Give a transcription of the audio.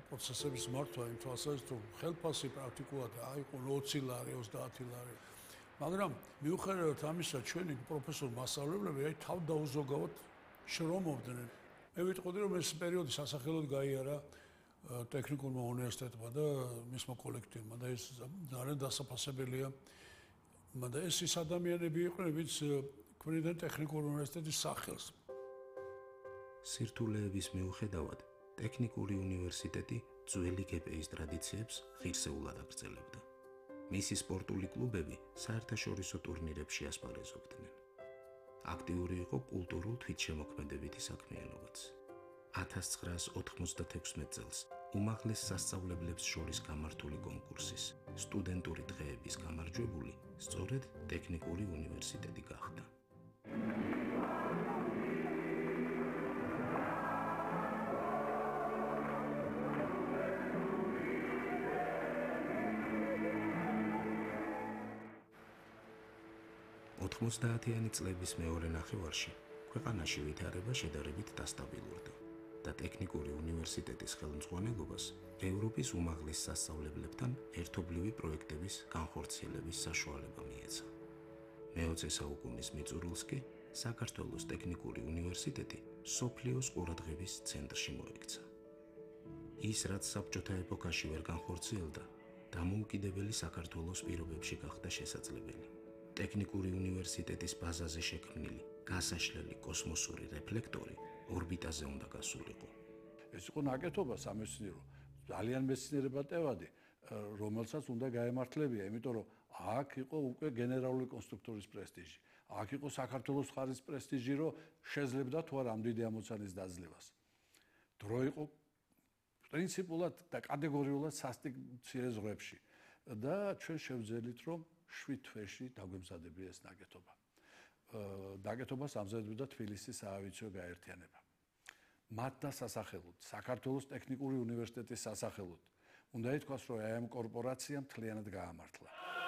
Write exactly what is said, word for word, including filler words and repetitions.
პროცესების მართვა იმ თვალსაზრისით, რომ ხელფასი პრაქტიკულად აიყო ოცი ლარი, ოცდაათი ლარი. მაგრამ მიუხედავად ამისა, ჩვენი პროფესორ მასწავლებლები აი თავ დაუზოგავად შრომობდნენ. მე ვიტყოდი, რომ ეს პერიოდი სასახელოდ გაიარა ტექნიკურმა უნივერსიტეტმა და მისმა კოლექტივმა და ეს ძალიან დასაფასებელია. მაგრამ ეს ის ადამიანები იყვნენ, ვინც ქმნიდნენ ტექნიკურ უნივერსიტეტის სახელს. სირთულეების მიუხედავად, ტექნიკური უნივერსიტეტი ძველი გპ-ის ტრადიციებს ღირსეულად აგრძელებდა. მისი სპორტული კლუბები საერთაშორისო ტურნირებში ასპარეზობდნენ. აქტიური იყო კულტურულ თვითშემოქმედებითი საქმიანობაც. ათას ცხრაას ოთხმოცდათექვსმეტ წელს უმაღლეს სასწავლებლებს შორის გამართული კონკურსის სტუდენტური დღეების გამარჯვებული სწორედ ტექნიკური უნივერსიტეტი გახდა. ოთხმოცდაათიანი წლების მეორე ნახევარში ქვეყანაში ვითარება შედარებით დასტაბილურდა და ტექნიკური უნივერსიტეტის ხელმძღვანელობას ევროპის უმაღლეს სასწავლებლებთან ერთობლივი პროექტების განხორციელების საშუალება მიეცა. მეოცე საუკუნის მიწურულს კი საქართველოს ტექნიკური უნივერსიტეტი მსოფლიოს ყურადღების ცენტრში მოექცა. ის, რაც საბჭოთა ეპოქაში ვერ განხორციელდა, დამოუკიდებელი საქართველოს პირობებში გახდა შესაძლებელი. ტექნიკური უნივერსიტეტის ბაზაზე შექმნილი გასაშლელი კოსმოსური რეფლექტორი ორბიტაზე უნდა გასულიყო. ეს იყო ნაკეთობა სამეცნიერო, ძალიან მეცნიერებათევადი, რომელსაც უნდა გაემართლებია, იმიტომ რომ აქ იყო უკვე გენერალური კონსტრუქტორის პრესტიჟი. აქ იყო საქართველოს ხარის პრესტიჟი, რომ შეძლებდა თუ არა ამ დიდი ამოცანის დაძლევას. დრო იყო პრინციპულად და კატეგორიულად სასტიკ მცირე ზღვებში და ჩვენ შევძელით, რომ შვიდ თვეში დაგვემზადებია ეს ნაკეთობა. ნაკეთობას ამზადებდა თბილისის საავიაციო გაერთიანება. მათ და სასახელოდ, საქართველოს ტექნიკური უნივერსიტეტის სასახელოდ, უნდა ითქვას, რომ ამ კორპორაციამ მთლიანად გაამართლა.